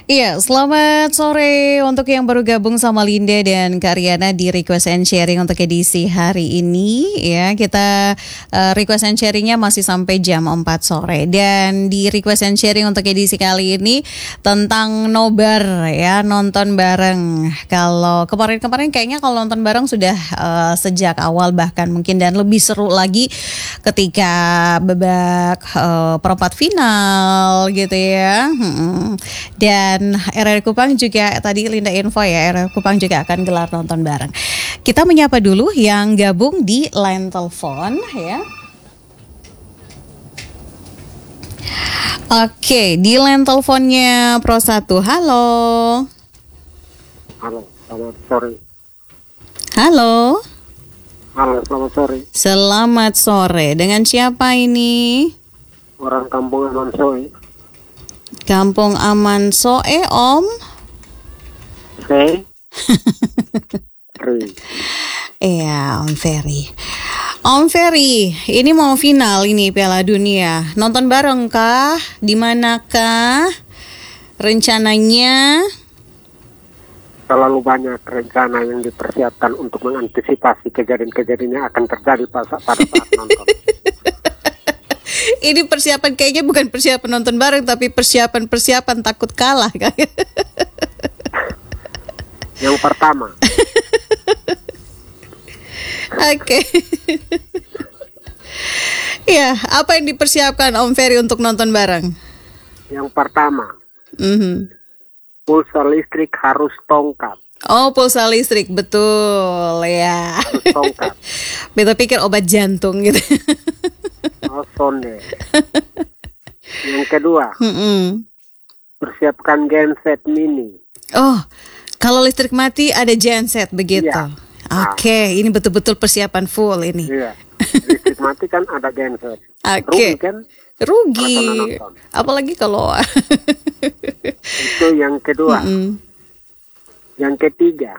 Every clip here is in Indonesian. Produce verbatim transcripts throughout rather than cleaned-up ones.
Iya, selamat sore untuk yang baru gabung sama Linda dan Kak Riana di Request and Sharing untuk edisi hari ini. Ya, kita uh, Request and Sharingnya masih sampai jam empat sore. Dan di Request and Sharing untuk edisi kali ini tentang nobar ya, nonton bareng. Kalau kemarin-kemarin kayaknya kalau nonton bareng sudah uh, sejak awal bahkan mungkin, dan lebih seru lagi ketika babak uh, perempat final gitu ya. Hmm. Dan R R Kupang juga tadi Linda info ya, R R Kupang juga akan gelar nonton bareng. Kita menyapa dulu yang gabung di line telepon ya. Oke, di line teleponnya Pro satu. Halo. Halo, selamat sore. Halo. Halo, selamat sore. Selamat sore. Dengan siapa ini? Orang kampung Amansoe. Kampung Aman Soe, Om. Oke. Iya, Om Ferry. Om Ferry, ini mau final ini Piala Dunia. Nonton bareng kah? Di manakah rencananya? Terlalu banyak rencana yang dipersiapkan untuk mengantisipasi kejadian-kejadian yang akan terjadi pada saat nonton. Ini persiapan kayaknya bukan persiapan nonton bareng, tapi persiapan-persiapan takut kalah kan? Yang pertama. Oke. Ya, apa yang dipersiapkan Om Ferry untuk nonton bareng? Yang pertama. Mm-hmm. Pulsa listrik harus tongkat. Oh, pulsa listrik, betul ya. Harus tongkat. Beta pikir obat jantung gitu. Oh, sonde. Yang kedua. Mm-mm. Persiapkan genset mini. Oh, kalau listrik mati ada genset begitu. Iya. Oke, okay, ini betul-betul persiapan full ini. Iya. Listrik mati kan ada genset. Oke. Okay. Rugi kan? Rugi. Apalagi kalau itu yang kedua. Mm-mm. Yang ketiga.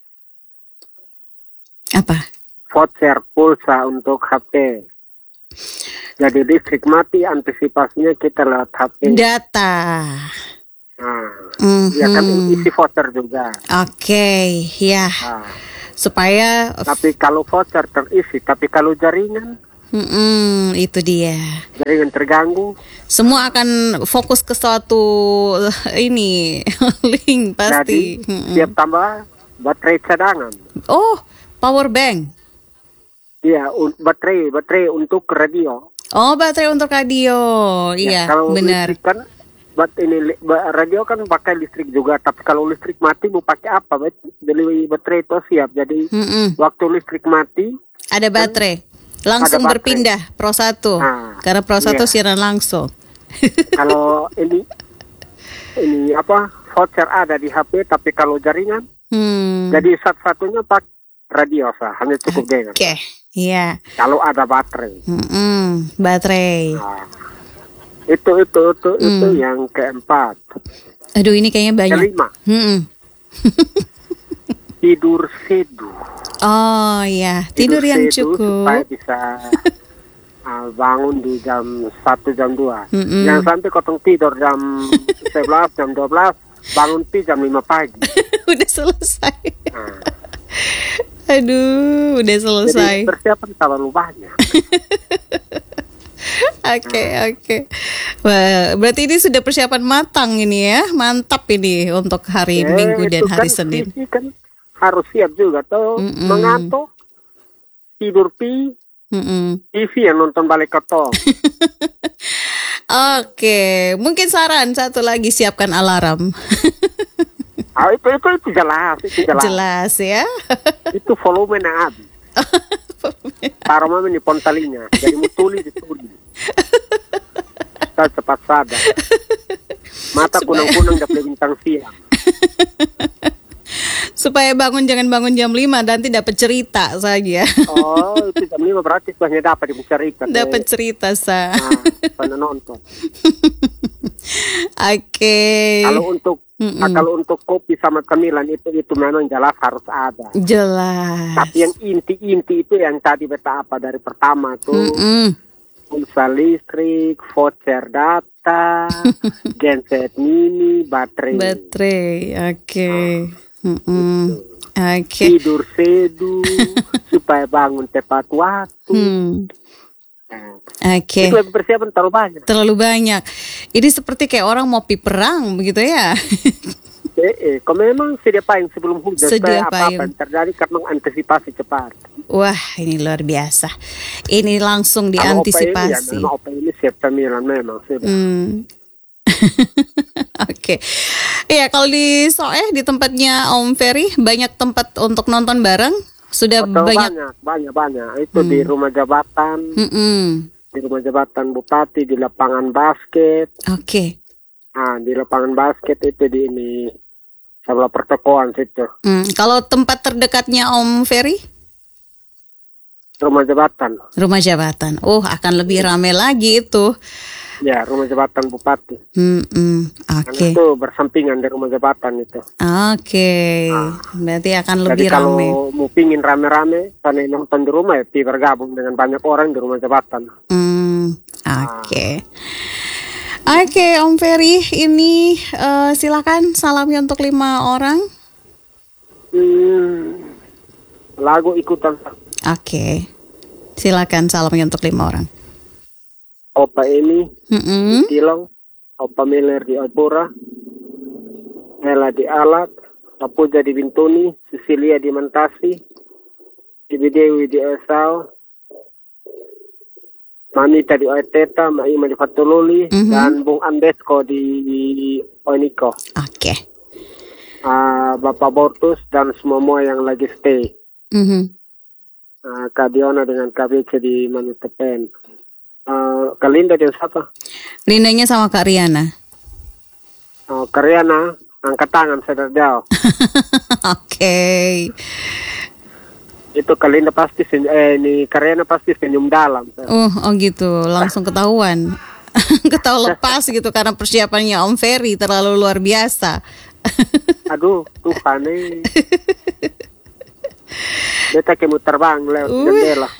Apa? Voucher pulsa untuk H P. Jadi listrik mati, antisipasinya kita lewat H P. Data. Nah, mm-hmm. ya kan isi voucher juga. Oke, okay, ya. Nah, supaya. Tapi kalau voucher terisi, tapi kalau jaringan, mm-mm, itu dia. jaringan terganggu. Semua akan fokus ke suatu ini link pasti. Jadi siap tambah baterai cadangan. Oh, power bank. Iya, un- baterai, baterai untuk radio. Oh, baterai untuk radio, Ya, iya, kalau benar. listrik kan, bat ini radio kan pakai listrik juga. Tapi kalau listrik mati mau pakai apa? Beli baterai itu siap. Jadi Mm-mm. waktu listrik mati ada baterai, langsung ada baterai. Berpindah Pro satu, nah, karena Pro satu iya. siaran langsung. Kalau ini ini apa voucher ada di H P, tapi kalau jaringan, hmm. jadi satu-satunya pakai radio sah, hanya cukup dengan. Oke, okay. Iya. Kalau ada baterai. Mm-mm. Baterai. Nah, itu itu itu mm. itu yang keempat. Aduh, ini kayaknya banyak. Kelima. Mm-mm. Tidur seduh. Oh ya, tidur, tidur yang cukup supaya bisa uh, bangun di jam satu jam dua. Mm-mm. Jangan sampai kotong tidur jam sebelas jam dua belas, bangun pi jam lima pagi. Udah selesai. Nah. Aduh, udah selesai. Jadi persiapan terlalu banyak. Oke, oke. Wah, berarti ini sudah persiapan matang ini ya, mantap ini untuk hari eh, Minggu dan hari kan Senin. Kan harus siap juga tuh, mengantuk, tidur pi, Mm-mm. T V yang nonton balik ketong. Oke, mungkin saran satu lagi, siapkan alarm. Ah, itu itu itu jelas, itu jelas. Jelas ya. Itu volume na habis. Taruh mami di pontalinya, jadi mutuli dituli. Kita cepat sadar. Mata kunang-kunang dapat bintang siang. Supaya bangun jangan bangun jam lima, nanti dapat cerita saja. Oh, itu jam lima berarti banyak dapat cerita. Dapat cerita sa. Nah, pada nonton. Oke. Okay. Kalau untuk nah, kalau untuk kopi sama cemilan itu itu memang jelas harus ada. Jelas. Tapi yang inti-inti itu yang tadi beta apa dari pertama tuh. Mm-mm. pulsa listrik, voucher data, genset mini, baterai. Baterai, oke. Okay. Mm-mm. Oke. Okay. Tidur seduh supaya bangun tepat waktu. Hmm. Nah, Oke. Okay. Itu persiapan terlalu banyak. Terlalu banyak. Ini seperti kayak orang mau pi perang begitu ya. Eh, eh, kau memang sedia payung sebelum hujan Sedia supaya apa-apa yang terjadi karena antisipasi cepat. Wah, ini luar biasa. Ini langsung diantisipasi. Kalau opa ini, ya, ini siap camilan memang sudah. Hmm. Oke. Okay. Iya, kalau di Soeh di tempatnya Om Ferry banyak tempat untuk nonton bareng. Sudah Betul, banyak. banyak, banyak, banyak. Itu hmm. di rumah jabatan, Mm-mm. di rumah jabatan bupati, di lapangan basket. Oke. Okay. Ah, di lapangan basket itu di ini. Sebelah pertokoan situ. Hmm, kalau tempat terdekatnya Om Ferry? Rumah jabatan. Rumah jabatan. Oh, akan lebih ramai lagi itu. Ya, rumah jabatan bupati. Hmm, hmm. Oke. Okay. Itu bersampingan di rumah jabatan itu. Oke. Okay. Nah, berarti akan lebih jadi ramai. Kalau mau pingin rame-rame, karena nonton di rumah ya, bergabung dengan banyak orang di rumah jabatan. Hmm, oke. Okay. Oke, okay, Om Ferry, ini uh, silakan salamnya untuk lima orang. Hmm, lagu ikutan. Oke, okay. Silakan salamnya untuk lima orang. Opa Emi, mm-hmm. di Tilong, Opa Miller di Alpura, Ella di Alat, Papuja di Bintuni, Cecilia di Mantasi, Ibu Dewi di Esau, Mamita di Oeteta, Maima di Fatululi, mm-hmm. dan Bung Andesko di Oiniko. Oke. Okay. Uh, Bapak Bortus dan semua yang lagi stay. Mm-hmm. Uh, Kak Diona dengan Kak Bece di Manitepen. Uh, Kak Linda dan siapa? Lindanya sama Kak Riana. Uh, Kak Riana, angkat tangan sadar jauh. Oke. Okay. Itu Kalinda pasti senyum, eh ini Karyana pasti senyum dalam. Oh, oh gitu, langsung ketahuan. Ketahuan lepas gitu karena persiapannya Om Ferry terlalu luar biasa. Aduh, Tuhan nih. Beta kayak mau terbang lewat uh. jendela.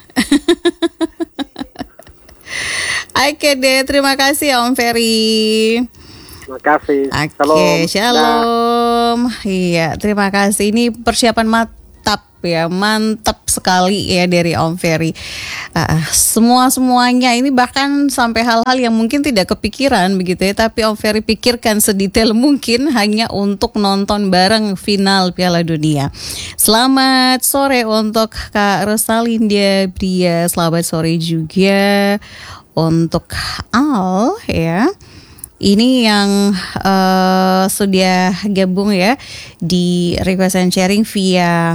Oke deh, terima kasih Om Ferry. Terima kasih. Oke, okay, shalom. Nah. Iya, terima kasih. Ini persiapan mat ya, mantap sekali ya dari Om Ferry. Uh, semua semuanya ini bahkan sampai hal-hal yang mungkin tidak kepikiran begitu ya, tapi Om Ferry pikirkan sedetail mungkin hanya untuk nonton bareng final Piala Dunia. Selamat sore untuk Kak Rosalinda Bria, selamat sore juga untuk Al ya. Ini yang uh, sudah gabung ya di request and sharing via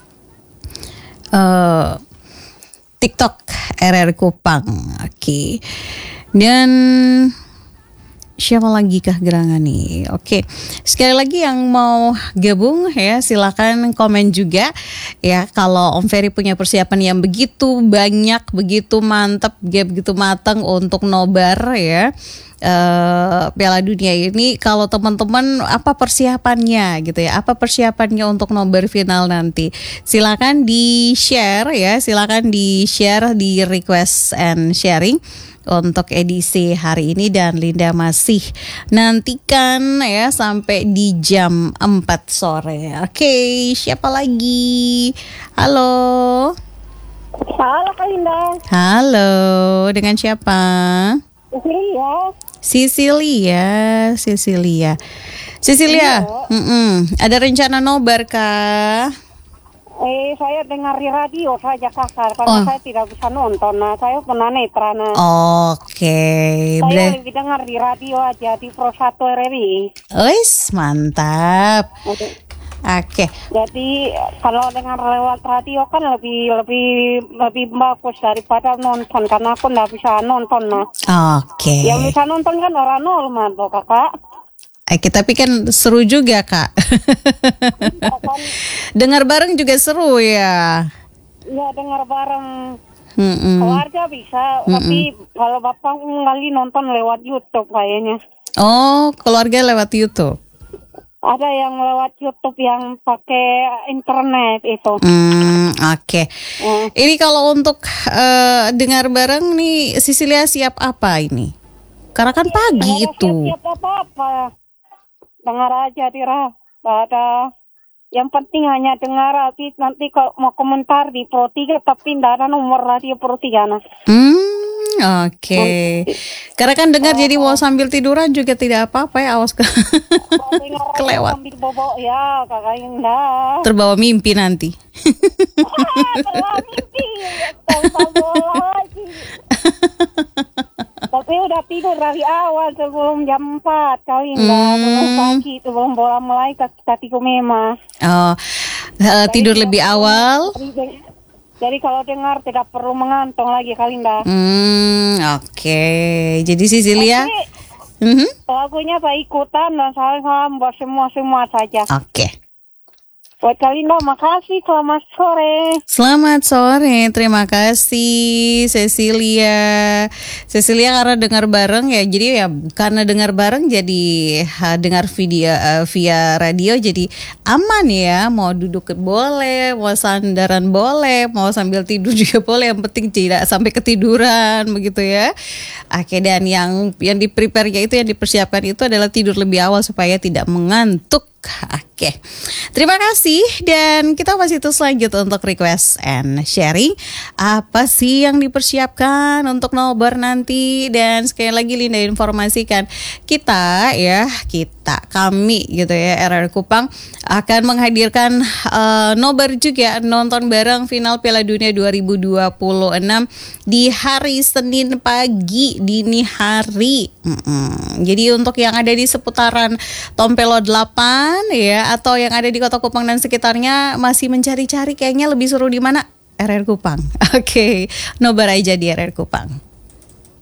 Uh, TikTok R R Kupang. Oke. Okay. Dan siapa lagi kah gerangan nih? Oke. Okay. Sekali lagi yang mau gabung ya silakan komen juga ya, kalau Om Ferry punya persiapan yang begitu banyak, begitu mantap, begitu matang untuk nobar ya. Uh, Piala Dunia ini, kalau teman-teman apa persiapannya gitu ya, apa persiapannya untuk nobar final nanti, silakan di share ya, silakan di share di request and sharing untuk edisi hari ini, dan Linda masih nantikan ya sampai di jam empat sore. Oke, siapa lagi? Halo. Halo Kak Linda. Halo, dengan siapa? Cecilia. Cecilia, Cecilia, Cecilia. Ada rencana nobar kah? Eh, saya dengar di radio saja kakak, karena oh. saya tidak bisa nonton. Nah, saya tunanetra. Nah. Oke. Okay. Saya Ber- lebih dengar di radio aja di Pro satu R R I. Wis, mantap. Oke. Oke. Okay. Jadi kalau dengar lewat radio kan lebih lebih lebih bagus daripada nonton, karena aku nggak bisa nonton. Nah. Oke. Okay. Yang bisa nonton kan orang normal loh kakak. Oke, tapi kan seru juga kak. Dengar bareng juga seru ya. Iya, dengar bareng. Mm-mm. Keluarga bisa, Mm-mm. tapi kalau bapak kali nonton lewat YouTube kayaknya. Oh, keluarga lewat YouTube. Ada yang lewat YouTube yang pakai internet itu. Hmm, oke. Okay. Hmm. Ini kalau untuk uh, dengar bareng nih, Sisilia siap apa ini? Karena kan pagi Dengar itu. Siap apa-apa. Dengar aja Tira. Tidak ada. Yang penting hanya dengar. Tapi nanti kalau mau komentar di Pro tiga tapi tidak ada nomor radio Pro tiga. Nah. Hmm. Oke, okay. Karena kan dengar oh, jadi mau sambil tiduran juga tidak apa-apa ya, awas ke kelewat. Sambil bobok ya, kakak Indah. Terbawa mimpi nanti. Terbawa mimpi, lagi. Tapi udah tidur dari awal sebelum jam empat, kak Indah. Hmm. Sebelum pagi, sebelum bola mulai kita tidur memang. Oh, uh, tidur lebih awal. Jadi kalau dengar tidak perlu mengantung lagi Kalinda. Hmm, oke. Okay. Jadi Sisilia, mm-hmm. lagunya saya ikutan dan saya buat semua-semua saja. Oke. Okay. Buat Kalinda, makasih. Selamat sore. Selamat sore, terima kasih Cecilia. Cecilia karena dengar bareng ya, jadi ya karena dengar bareng jadi ha, dengar video uh, via radio jadi aman ya. Mau duduk boleh, mau sandaran boleh, mau sambil tidur juga boleh. Yang penting tidak sampai ketiduran begitu ya. Oke, dan yang yang di prepare-nya itu yang dipersiapkan itu adalah tidur lebih awal supaya tidak mengantuk. Oke, terima kasih dan kita masih terus lanjut untuk request and sharing. Apa sih yang dipersiapkan untuk nobar nanti? Dan sekali lagi Linda informasikan kita ya, kita kami gitu ya R R Kupang akan menghadirkan uh, nobar juga nonton bareng final Piala Dunia dua ribu dua puluh enam di hari Senin pagi dini hari. Mm-mm. Jadi untuk yang ada di seputaran Tompelo delapan ya atau yang ada di Kota Kupang dan sekitarnya masih mencari-cari kayaknya lebih seru di mana? R R Kupang. Oke, okay. Nobar aja di R R Kupang.